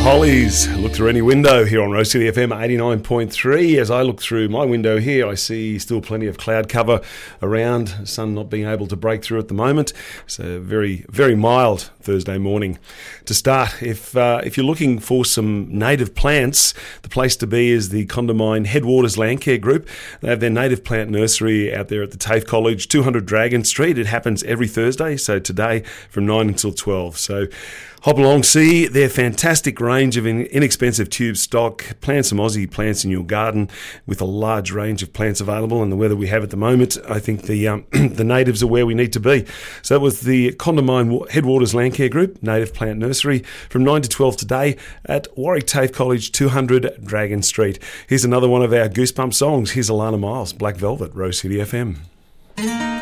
Hollies, look through any window here on Rose City FM 89.3. As I look through my window here, I see still plenty of cloud cover around, sun not being able to break through at the moment. It's a very, very mild Thursday morning. To start, if you're looking for some native plants, the place to be is the Condamine Headwaters Landcare Group. They have their native plant nursery out there at the TAFE College, 200 Dragon Street. It happens every Thursday, so today from 9 until 12. So hop along, see their fantastic range of inexpensive tube stock. Plant some Aussie plants in your garden with a large range of plants available. And the weather we have at the moment, I think the the natives are where we need to be. So that was the Condamine Headwaters Landcare Group, native plant nursery, from 9 to 12 today at Warwick TAFE College, 200 Dragon Street. Here's another one of our Goosebump songs. Here's Alana Miles, Black Velvet, Rose City FM.